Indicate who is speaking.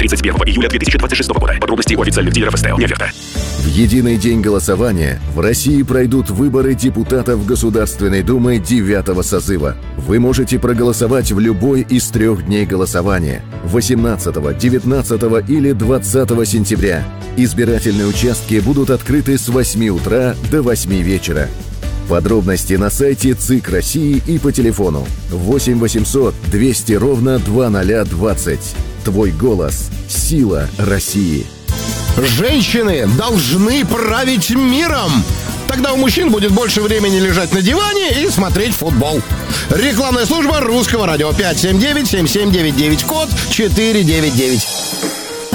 Speaker 1: 31 июля 2026 года. Подробности у официальных дилеров СТЛ. Не оферта.
Speaker 2: В единый день голосования в России пройдут выборы депутатов Государственной Думы 9-го созыва. Вы можете проголосовать в любой из 3 дней голосования – 18, 19 или 20 сентября. Избирательные участки будут открыты с 8 утра до 8 вечера. Подробности на сайте ЦИК России и по телефону 8 800 200 ровно 2020. Твой голос – сила России.
Speaker 3: Женщины должны править миром. Тогда у мужчин будет больше времени лежать на диване и смотреть футбол. Рекламная служба Русского радио 579-7799, код 499.